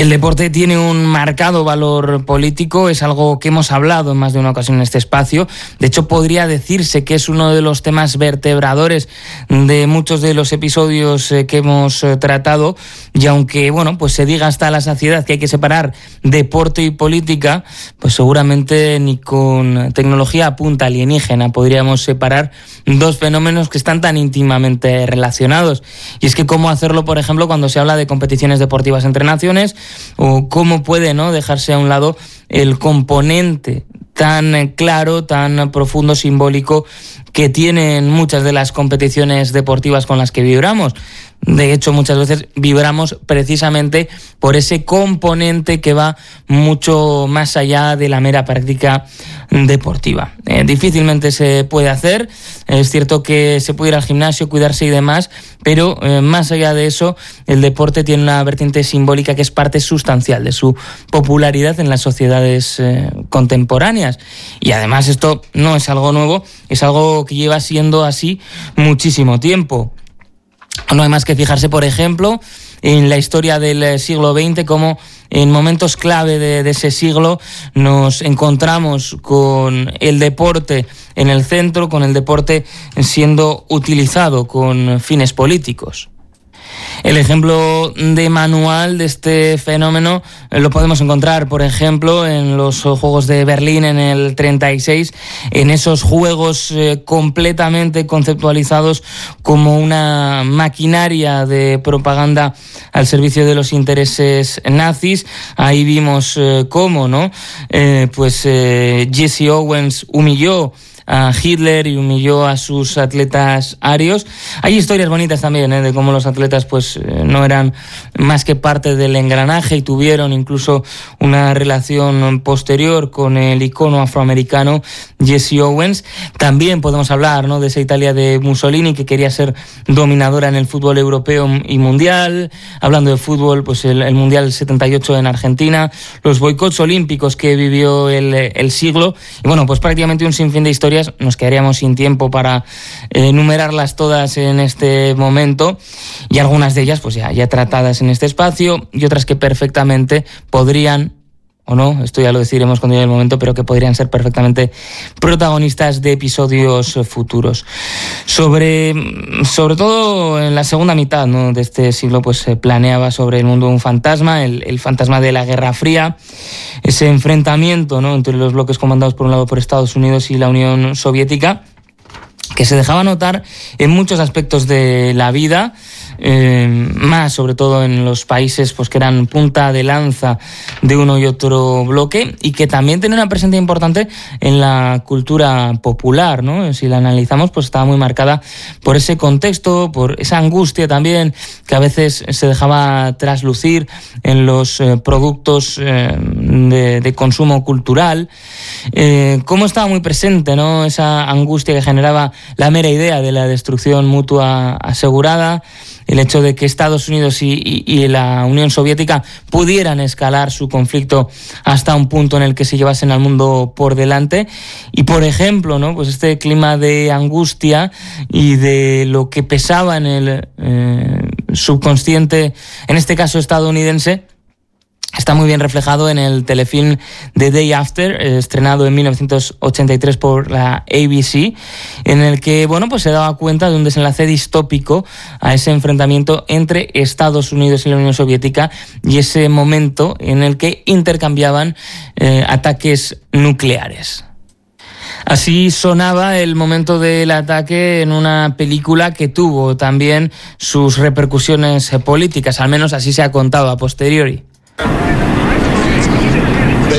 El deporte tiene un marcado valor político, es algo que hemos hablado en más de una ocasión en este espacio. De hecho, podría decirse que es uno de los temas vertebradores de muchos de los episodios que hemos tratado. Y aunque, pues se diga hasta la saciedad que hay que separar deporte y política, pues seguramente ni con tecnología a punta alienígena podríamos separar dos fenómenos que están tan íntimamente relacionados. Y es que cómo hacerlo, por ejemplo, cuando se habla de competiciones deportivas entre naciones, o cómo puede dejarse a un lado el componente tan claro, tan profundo, simbólico que tienen muchas de las competiciones deportivas con las que vibramos. De hecho, muchas veces vibramos precisamente por ese componente que va mucho más allá de la mera práctica deportiva. Difícilmente se puede hacer. Es cierto que se puede ir al gimnasio, cuidarse y demás, pero más allá de eso, el deporte tiene una vertiente simbólica que es parte sustancial de su popularidad en las sociedades contemporáneas. Y además esto no es algo nuevo, es algo que lleva siendo así muchísimo tiempo. No hay más que fijarse, por ejemplo, en la historia del siglo XX, como en momentos clave de ese siglo nos encontramos con el deporte en el centro, con el deporte siendo utilizado con fines políticos. El ejemplo de manual de este fenómeno lo podemos encontrar, por ejemplo, en los Juegos de Berlín en el 36, en esos juegos completamente conceptualizados como una maquinaria de propaganda al servicio de los intereses nazis. Ahí vimos cómo, Jesse Owens humilló a Hitler y humilló a sus atletas arios. Hay historias bonitas también de cómo los atletas no eran más que parte del engranaje y tuvieron incluso una relación posterior con el icono afroamericano Jesse Owens. También podemos hablar de esa Italia de Mussolini que quería ser dominadora en el fútbol europeo y mundial. Hablando de fútbol, el Mundial 78 en Argentina, los boicots olímpicos que vivió el siglo y prácticamente un sinfín de historias. Nos quedaríamos sin tiempo para enumerarlas todas en este momento y algunas de ellas ya tratadas en este espacio y otras que perfectamente podrían, o no, esto ya lo decidiremos cuando llegue el momento, pero que podrían ser perfectamente protagonistas de episodios futuros. Sobre todo en la segunda mitad de este siglo se planeaba sobre el mundo un fantasma, el fantasma de la Guerra Fría, ese enfrentamiento entre los bloques comandados por un lado por Estados Unidos y la Unión Soviética, que se dejaba notar en muchos aspectos de la vida, más sobre todo en los países que eran punta de lanza de uno y otro bloque, y que también tenía una presencia importante en la cultura popular, Si la analizamos, estaba muy marcada por ese contexto, por esa angustia también que a veces se dejaba traslucir en los productos de consumo cultural. Cómo estaba muy presente, esa angustia que generaba la mera idea de la destrucción mutua asegurada, el hecho de que Estados Unidos y la Unión Soviética pudieran escalar su conflicto hasta un punto en el que se llevasen al mundo por delante. Y, por ejemplo, este clima de angustia y de lo que pesaba en el subconsciente, en este caso estadounidense, está muy bien reflejado en el telefilm The Day After, estrenado en 1983 por la ABC, en el que se daba cuenta de un desenlace distópico a ese enfrentamiento entre Estados Unidos y la Unión Soviética y ese momento en el que intercambiaban ataques nucleares. Así sonaba el momento del ataque en una película que tuvo también sus repercusiones políticas, al menos así se ha contado a posteriori.